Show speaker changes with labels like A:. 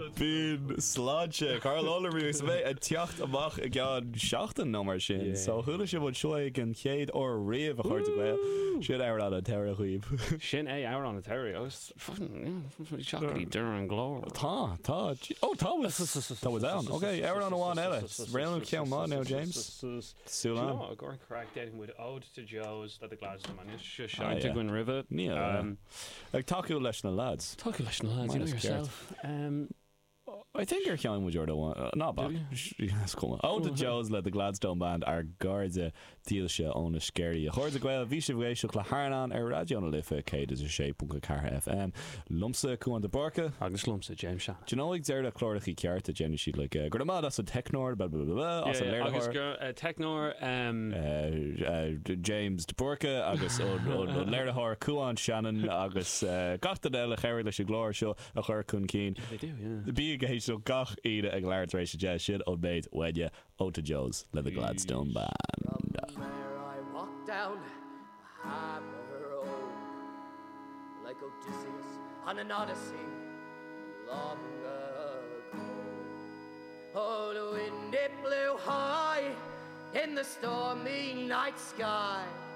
A: Bín sláinte Carl Ollerby is mé a tiocht amach a gan 16 nummer sin. So chuúla sé bud seoig an chéad ó riamh a chuirte goil. Sin áir an a teir a chuoib.
B: Sin é áir an a teir. Agus seachtaí dur an glór.
A: Tá. Oh, tá was down. Okay, áir an bháin eile. Réanú ceann má now, James. Súlan.
B: No, going correct dating with Ode to Joe's that the Glasgow man is just shy to Gwyn River.
A: Yeah. Like talking leis na lads.
B: Talk about lads, you know yourself.
A: I think you're killing with Jordan one. Not bad. That's cool. Oh, the Joes let the Gladstone band are guards a deal shit on a scary. Hordes of Gwell, Visha Vation, Claharnan, a radio on a lift, Kate is a shape, Punka Car FM, Lumsa, Kuan de Borka.
B: Agus Lumsa, James Shannon.
A: Do you know like Zerda Chloric Kiarta, Jenny, she'd like, Granada, that's a Technor, blah, blah, blah, blah. Also,
B: Agus Technor,
A: James de Borka, Agus, Lerahar, Kuan Shannon, Agus, Gachtanella, Harry, Lish, Glor, Show, a Hurricane Keen.
B: They do, yeah.
A: The big gate, so Gach, Ida, a Glartration Jazz, shit, old mate, Wedya, Ota Joes, let the Gladstone band.
C: From there I walked down Hammer Road like Odysseus on an odyssey long ago. Oh, the wind it blew high in the stormy night sky.